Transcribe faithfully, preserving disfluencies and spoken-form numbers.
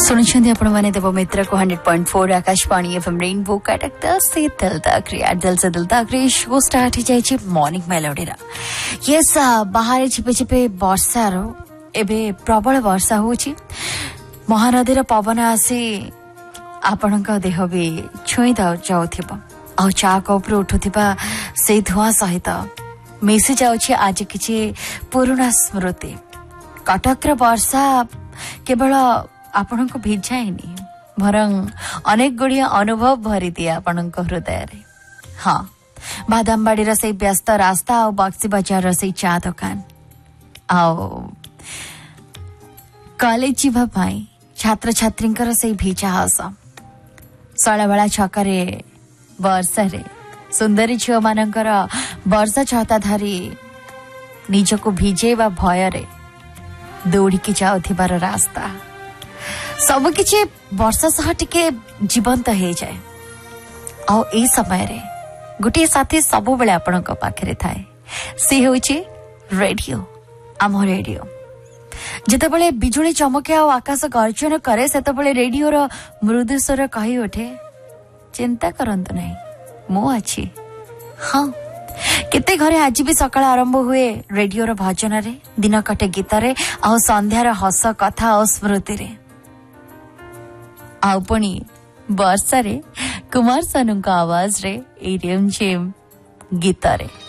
सुनिछन्ति आपण माने देव मित्र को hundred point four Akashvani FM rainbow Cuttack से दिल तक रे दिल से दिल तक रे शो स्टार्ट हो जाय छी मॉर्निंग मेलोडी रा यस बाहर छिपे छिपे वर्षा रो एबे प्रबल वर्षा हो छी महानदी रो पवन आसी आपणक देह भी छुई जाउथिबा आ चा कप रो उठुथिबा से धुआ सहित मिसी जाउछि आज किछि पुराना स्मृति कटक रो वर्षा केवल आपण को भिजाएनी बरं अनेक गुड़िया अनुभव भरी दिए आपण हृदय रे हाँ बादामबाड़ी से व्यस्त रास्ता और बक्सी बाजार से चा दुकान आओ कॉलेज जीवाई छात्र छात्री से भिजा हस शैलबाला छकरे वर्षा सुंदरी झील मानकर वर्षा छता धरी निजको भिजेवा भय दौड़िकी जाउथिबार रास्ता सब किछि वर्षा सह टिके जीवंत हो जाए आ ए समय रे गोटे साथी सब बेले आपनक पाखरे थाए से होछि रेडियो आम रेडियो जेते बेले बिजुली चमके आ आकाश गर्जन करे सेते बेले रेडियो रो मृदु स्वर कहि उठे चिंता करंतु नहीं मो अछि हाँ केते घरे आज भी सकाळ आरंभ हुए रेडियो रो भजन रे दिन कटे गीत रे आ संध्यार हस कथा और स्मृति रे आउ पुणी वर्षा रे कुमार सानू का आवाज रे ए रिमझिम गीत रे।